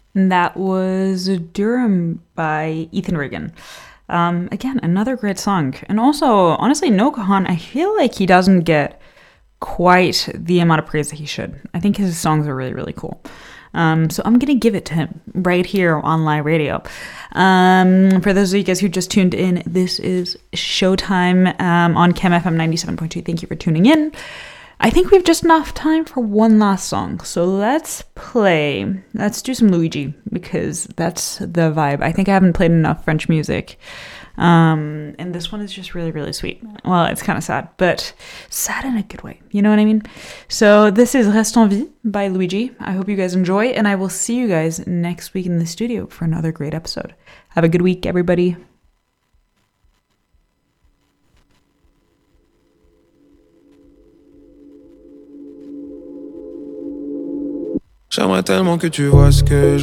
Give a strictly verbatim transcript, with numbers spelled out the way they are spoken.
That was Durham by Ethan Regan. Um, again, another great song. And also, honestly, Noah Kahan, I feel like he doesn't get quite the amount of praise that he should. I think his songs are really, really cool. Um, so I'm going to give it to him right here on live radio. Um, for those of you guys who just tuned in, this is Showtime um, on Chem F M ninety-seven point two. Thank you for tuning in. I think we have just enough time for one last song. So let's play, let's do some Luigi because that's the vibe. I think I haven't played enough French music. Um, and this one is just really, really sweet. Well, it's kind of sad, but sad in a good way. You know what I mean? So this is Reste en Vie by Luigi. I hope you guys enjoy, and I will see you guys next week in the studio for another great episode. Have a good week, everybody. J'aimerais tellement que tu vois ce que